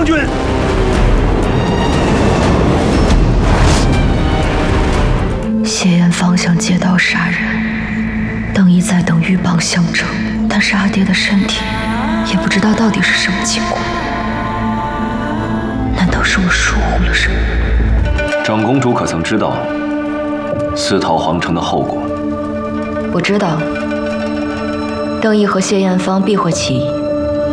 将军。 谢艳芳想借刀杀人，邓毅在等鹬蚌相争，但是阿爹的身体也不知道到底是什么情况。难道是我疏忽了什么？ 长公主可曾知道私逃皇城的后果？ 我知道，邓毅和谢艳芳必会起疑。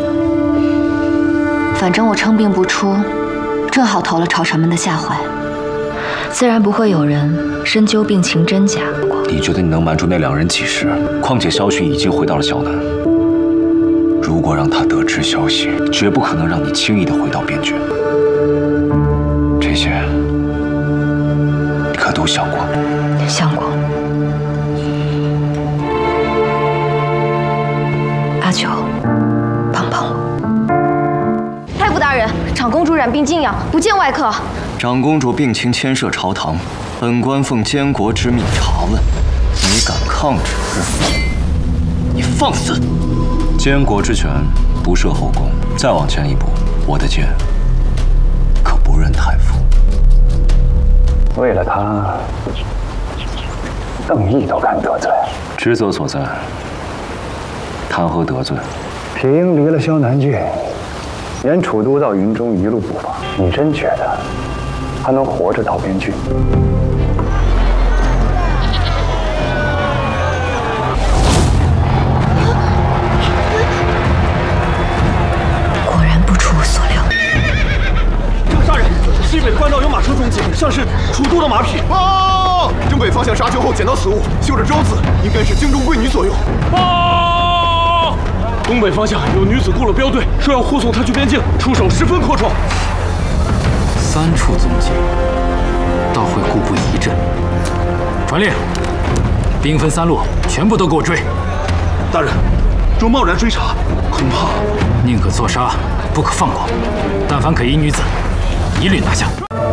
反正我称病不出，正好投了朝臣们的下怀，自然不会有人深究病情真假。 你觉得你能瞒住那2人几时？况且萧训已经回到了萧南，如果让他得知消息，绝不可能让你轻易的回到边郡。这些你可都想过？ 想过。阿九，帮帮我！ 太傅大人，长公主染病静养，不见外客。 长公主病情牵涉朝堂，本官奉监国之命查问，你敢抗旨，你放肆！监国之权不涉后宫，再往前一步，我的剑可不认太傅。 为了他，邓毅都敢得罪， 职责所在，谈何得罪？ 铁鹰离了萧南郡，沿楚都到云中一路布防，你真觉得他能活着到边郡？ 果然不出我所料。 郑大人，西北的官道有马车踪迹，像是楚都的马匹。 啊！正北方向杀囚后捡到此物，绣着舟字，应该是京中贵女所用。 啊！东北方向有女子雇了镖队，说要护送她去边境，出手十分阔绰。 3处踪迹，倒会故布疑阵。传令，兵分3路，全部都给我追！ 大人，若贸然追查，恐怕宁可错杀，不可放过。但凡可疑女子，一律拿下。